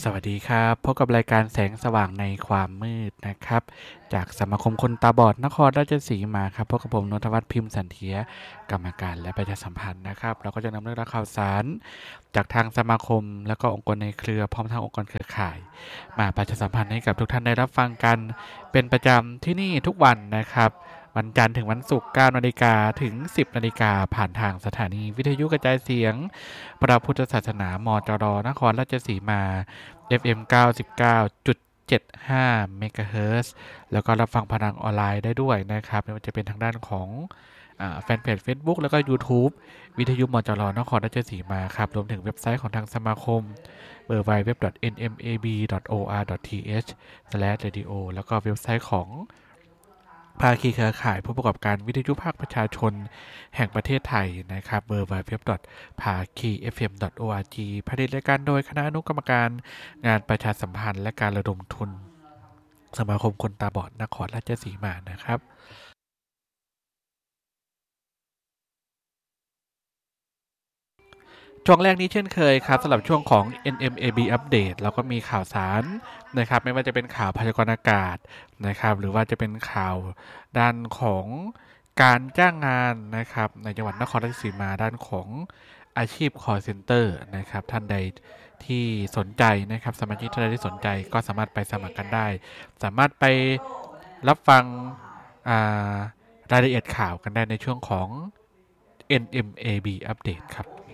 สวัสดีครับพบกับรายการแสงสว่างในความมืดนะครับจากสมาคมคนตาบอดนครราชสีมาครับพบกับผมนนทวัฒน์พิมพ์สันเทียกรรมการและประชาสัมพันธ์นะครับเราก็จะนำเรื่องราวข่าวสารจากทางสมาคมและก็องค์กรในเครือพร้อมทางองค์กรเครือข่ายมาประชาสัมพันธ์ให้กับทุกท่านได้รับฟังกันเป็นประจำที่นี่ทุกวันนะครับวันจันทร์ถึงวันศุกร์ 9 นาฬิกาถึง 10 นาฬิกาผ่านทางสถานีวิทยุกระจายเสียงพระพุทธศาสนามจรนครราชสีมา FM 99.75 เมกะเฮิรตซ์แล้วก็รับฟังผ่านทางออนไลน์ได้ด้วยนะครับไม่ว่าจะเป็นทางด้านของแฟนเพจ Facebook แล้วก็ YouTube วิทยุมจรนครราชสีมาครับรวมถึงเว็บไซต์ของทางสมาคมwww.nmab.or.th/radio แล้วก็เว็บไซต์ของภาคีเครือข่ายผู้ประกอบการวิทยุภาคประชาชนแห่งประเทศไทยนะครับ www.phakifm.org ผลิตรายการโดยคณะอนุกรรมการงานประชาสัมพันธ์และการระดมทุนสมาคมคนตาบอดนครราชสีมานะครับช่วงแรกนี้เช่นเคยครับสำหรับช่วงของ NMAB Update เราก็มีข่าวสารนะครับไม่ว่าจะเป็นข่าวพยากรณ์อากาศนะครับหรือว่าจะเป็นข่าวด้านของการจ้างงานนะครับในจังหวัดนครราชสีมาด้านของอาชีพ call center นะครับท่านใดที่สนใจนะครับสมาชิกท่านใดที่สนใจก็สามารถไปสมัครกันได้สามารถไปรับฟังรายละเอียดข่าวกันได้ในช่วงของ NMAB Update ครับ